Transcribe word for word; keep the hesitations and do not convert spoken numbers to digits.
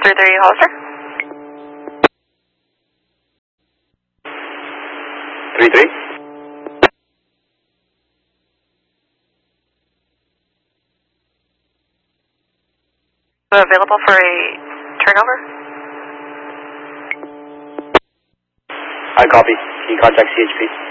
three three, Hollister. three three. Available for a turnover? I copy. Can you contact C H P?